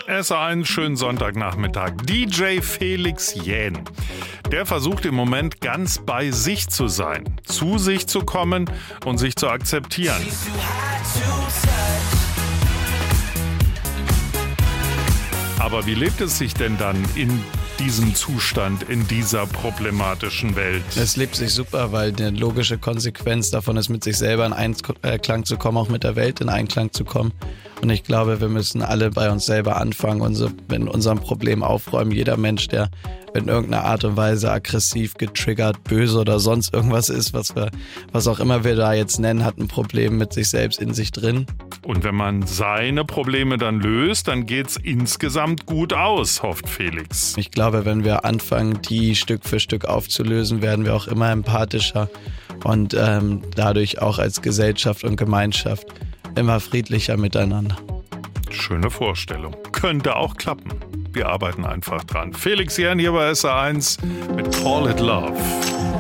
SR1, schönen Sonntagnachmittag. DJ Felix Jähn. Der versucht im Moment ganz bei sich zu sein, zu sich zu kommen und sich zu akzeptieren. Aber wie lebt es sich denn dann in diesem Zustand, in dieser problematischen Welt? Es lebt sich super, weil eine logische Konsequenz davon ist, mit sich selber in Einklang zu kommen, auch mit der Welt in Einklang zu kommen. Und ich glaube, wir müssen alle bei uns selber anfangen und so mit unserem Problem aufräumen. Jeder Mensch, der in irgendeiner Art und Weise aggressiv, getriggert, böse oder sonst irgendwas ist, was auch immer wir da jetzt nennen, hat ein Problem mit sich selbst in sich drin. Und wenn man seine Probleme dann löst, dann geht's insgesamt gut aus, hofft Felix. Ich glaube, wenn wir anfangen, die Stück für Stück aufzulösen, werden wir auch immer empathischer und dadurch auch als Gesellschaft und Gemeinschaft immer friedlicher miteinander. Schöne Vorstellung. Könnte auch klappen. Wir arbeiten einfach dran. Felix Jähn hier bei SR1 mit Call It Love.